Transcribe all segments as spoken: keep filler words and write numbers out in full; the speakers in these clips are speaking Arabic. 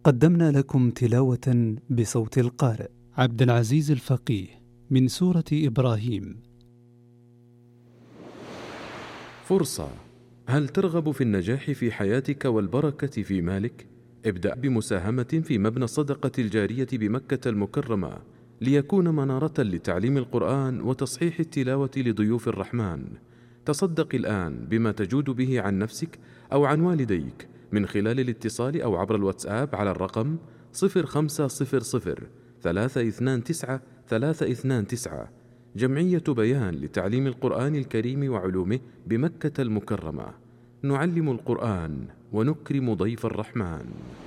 قدمنا لكم تلاوة بصوت القارئ عبد العزيز الفقيه من سورة إبراهيم. فرصة. هل ترغب في النجاح في حياتك والبركة في مالك؟ ابدأ بمساهمة في مبنى الصدقة الجارية بمكة المكرمة ليكون منارة لتعليم القرآن وتصحيح التلاوة لضيوف الرحمن. تصدق الآن بما تجود به عن نفسك أو عن والديك من خلال الاتصال أو عبر الواتساب على الرقم صفر خمسة صفر صفر ثلاثة اثنان تسعة ثلاثة اثنان تسعة. جمعية بيان لتعليم القرآن الكريم وعلومه بمكة المكرمة. نعلم القرآن ونكرم ضيف الرحمن.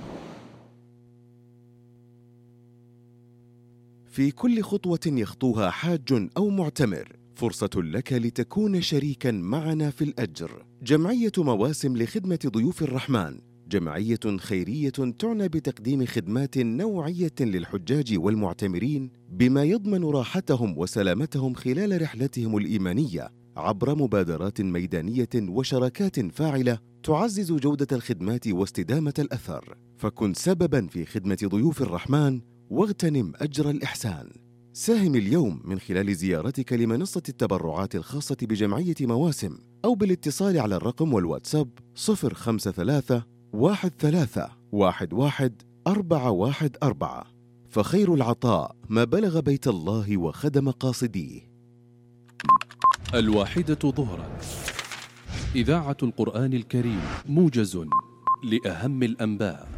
في كل خطوة يخطوها حاج أو معتمر فرصة لك لتكون شريكا معنا في الأجر. جمعية مواسم لخدمة ضيوف الرحمن جمعية خيرية تعنى بتقديم خدمات نوعية للحجاج والمعتمرين بما يضمن راحتهم وسلامتهم خلال رحلتهم الإيمانية عبر مبادرات ميدانية وشراكات فاعلة تعزز جودة الخدمات واستدامة الأثر. فكن سببا في خدمة ضيوف الرحمن واغتنم أجر الإحسان. ساهم اليوم من خلال زيارتك لمنصة التبرعات الخاصة بجمعية مواسم أو بالاتصال على الرقم والواتساب صفر خمسة ثلاثة واحد ثلاثة واحد واحد أربعة واحد أربعة. فخير العطاء ما بلغ بيت الله وخدم قاصديه. الواحدة ظهرا، إذاعة القرآن الكريم، موجز لأهم الأنباء.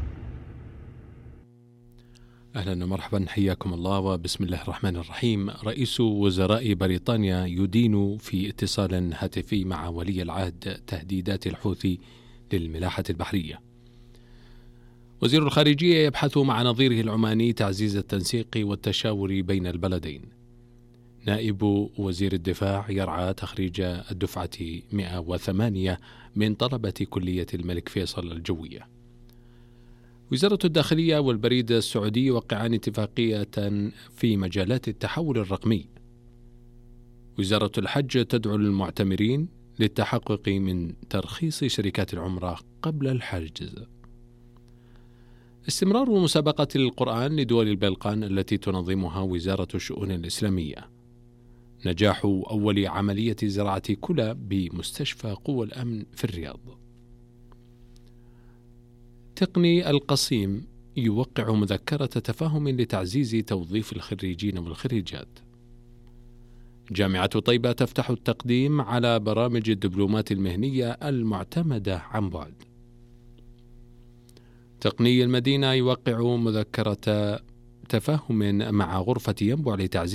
أهلا ومرحبا، حياكم الله وبسم الله الرحمن الرحيم. رئيس وزراء بريطانيا يدين في اتصال هاتفي مع ولي العهد تهديدات الحوثي للملاحة البحرية. وزير الخارجية يبحث مع نظيره العماني تعزيز التنسيق والتشاور بين البلدين. نائب وزير الدفاع يرعى تخريج الدفعة مئة وثمانية من طلبة كلية الملك فيصل الجوية. وزارة الداخلية والبريد السعودي يوقعان اتفاقية في مجالات التحول الرقمي. وزارة الحج تدعو المعتمرين للتحقق من ترخيص شركات العمرة قبل الحجز. استمرار مسابقة القرآن لدول البلقان التي تنظمها وزارة الشؤون الإسلامية. نجاح أول عملية زراعة كلى بمستشفى قوى الأمن في الرياض. تقني القصيم يوقع مذكرة تفاهم لتعزيز توظيف الخريجين والخريجات. جامعة طيبة تفتح التقديم على برامج الدبلومات المهنية المعتمدة عن بعد. تقني المدينة يوقع مذكرة تفاهم مع غرفة ينبع لتعزيز